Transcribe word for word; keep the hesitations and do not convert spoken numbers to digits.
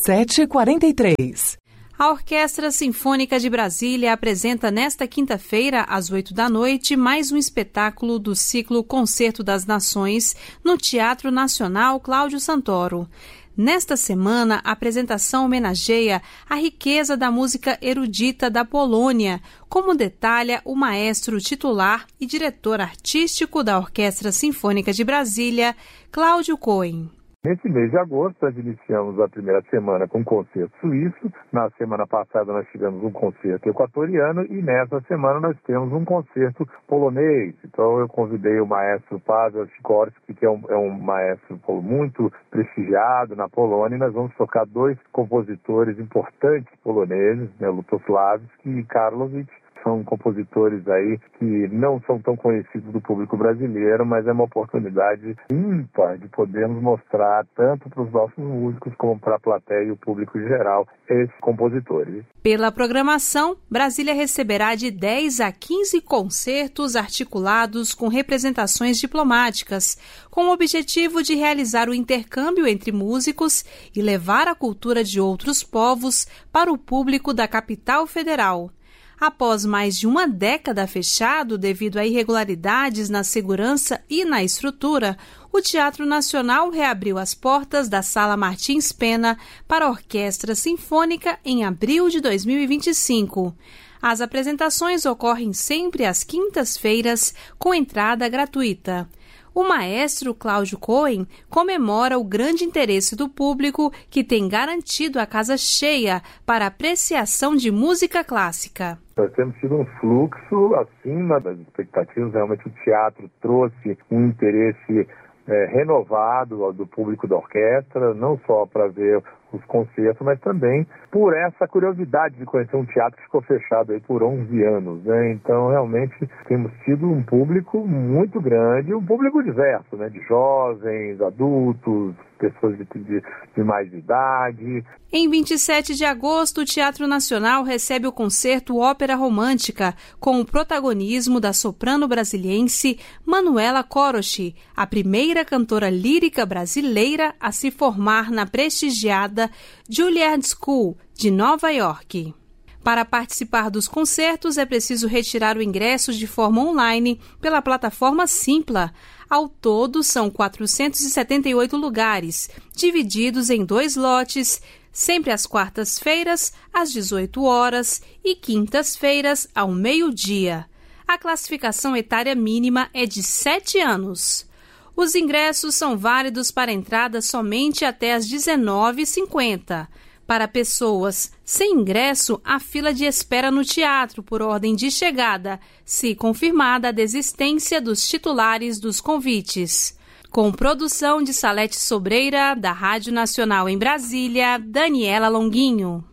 sete e quarenta e três. A Orquestra Sinfônica de Brasília apresenta nesta quinta-feira, às oito da noite, mais um espetáculo do ciclo Concerto das Nações no Teatro Nacional Cláudio Santoro. Nesta semana, a apresentação homenageia a riqueza da música erudita da Polônia, como detalha o maestro titular e diretor artístico da Orquestra Sinfônica de Brasília, Cláudio Cohen. Nesse mês de agosto, nós iniciamos a primeira semana com um concerto suíço. Na semana passada, nós tivemos um concerto equatoriano e nessa semana nós temos um concerto polonês. Então, eu convidei o maestro Paweł Sikorski, que é um, é um maestro muito prestigiado na Polônia, e nós vamos tocar dois compositores importantes poloneses, né, Lutosławski e Karlowicz. São compositores aí que não são tão conhecidos do público brasileiro, mas é uma oportunidade ímpar de podermos mostrar tanto para os nossos músicos como para a plateia e o público em geral esses compositores. Pela programação, Brasília receberá de dez a quinze concertos articulados com representações diplomáticas, com o objetivo de realizar o intercâmbio entre músicos e levar a cultura de outros povos para o público da capital federal. Após mais de uma década fechado devido a irregularidades na segurança e na estrutura, o Teatro Nacional reabriu as portas da Sala Martins Pena para a Orquestra Sinfônica em abril de dois mil e vinte e cinco. As apresentações ocorrem sempre às quintas-feiras, com entrada gratuita. O maestro Cláudio Cohen comemora o grande interesse do público, que tem garantido a casa cheia para apreciação de música clássica. Nós temos tido um fluxo acima das expectativas. Realmente o teatro trouxe um interesse é, renovado do público da orquestra, não só para ver os concertos, mas também por essa curiosidade de conhecer um teatro que ficou fechado aí por onze anos, né? Então, realmente, temos tido um público muito grande, um público diverso, né? De jovens, adultos, pessoas de, de, de mais idade. Em vinte e sete de agosto, o Teatro Nacional recebe o concerto Ópera Romântica, com o protagonismo da soprano brasiliense Manuela Koroshi, a primeira cantora lírica brasileira a se formar na prestigiada Juilliard School, de Nova York. Para participar dos concertos, é preciso retirar o ingresso de forma online pela plataforma Simpla. Ao todo, são quatrocentos e setenta e oito lugares, divididos em dois lotes, sempre às quartas-feiras, às dezoito horas, e quintas-feiras, ao meio-dia. A classificação etária mínima é de sete anos. Os ingressos são válidos para entrada somente até às dezenove e cinquenta. Para pessoas sem ingresso, há fila de espera no teatro por ordem de chegada, se confirmada a desistência dos titulares dos convites. Com produção de Salete Sobreira, da Rádio Nacional em Brasília, Daniela Longuinho.